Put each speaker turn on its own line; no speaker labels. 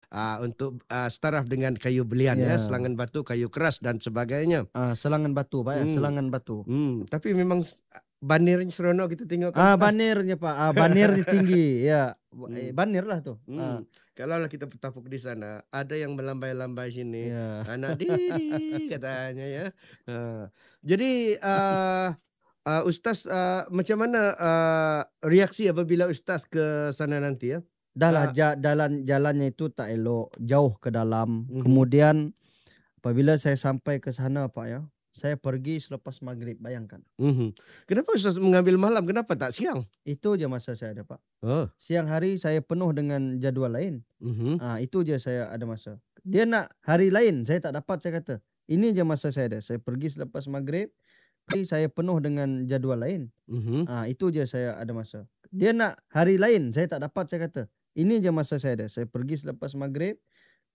untuk setaraf dengan kayu belian ya,
Ya.
selangan batu, kayu keras dan sebagainya.
Selangan batu Pak ya,
Hmm.
selangan batu.
Tapi memang banirnya seronok kita tengok kan Ustaz.
Banirnya Pak, banirnya tinggi ya.
Hmm.
Banir lah tuh.
Kalau lah kita bertapuk di sana, ada yang melambai-lambai sini,
Ya.
anak diri katanya ya. Ah, jadi Ustaz, macam mana reaksi apabila Ustaz ke sana nanti ya?
Dah lah
Ah,
jalannya itu tak elok, jauh ke dalam.
mhm,
Kemudian apabila saya sampai ke sana Pak ya, saya pergi selepas maghrib, bayangkan.
mhm. Kenapa Ustaz mengambil malam? Kenapa tak siang?
Itu aja masa saya ada Pak.
Oh,
Siang hari saya penuh dengan jadual lain.
mhm,
Itu aja saya ada masa. Dia nak hari lain, saya tak dapat, saya kata. Ini aja masa saya ada. Saya pergi selepas maghrib, saya penuh dengan jadual lain.
mhm,
Itu aja saya ada masa. Dia nak hari lain, saya tak dapat, saya kata. Ini aja masa saya ada. Saya pergi selepas maghrib,